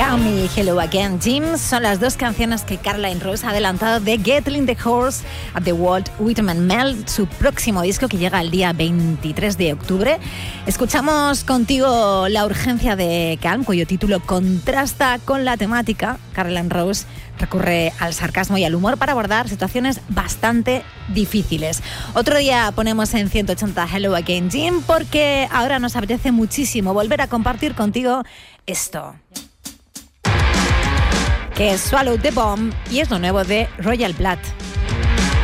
Come y Hello Again, Jim son las dos canciones que Caroline Rose ha adelantado de Getting the Horse at the Walt Whitman Mill, su próximo disco que llega el día 23 de octubre. Escuchamos contigo La urgencia de Calm, cuyo título contrasta con la temática. Caroline Rose recurre al sarcasmo y al humor para abordar situaciones bastante difíciles. Otro día ponemos en 180 Hello Again, Jim, porque ahora nos apetece muchísimo volver a compartir contigo esto, que es Swallow the Bomb y es lo nuevo de Royal Blood.